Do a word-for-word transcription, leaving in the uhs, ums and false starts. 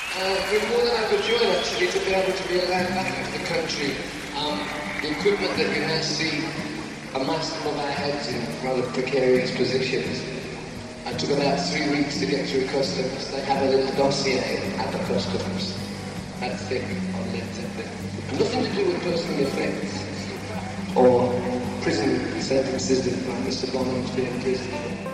Uh, we're more than overjoyed actually to be able to be allowed back into the country. Um, the equipment that you now see amassed above our heads in rather precarious positions. It took about three weeks to get through customs. They have a little dossier at the customs. That's thick on lead template. Nothing to do with personal effects or prison sentences that Mister Bonham's been in prison.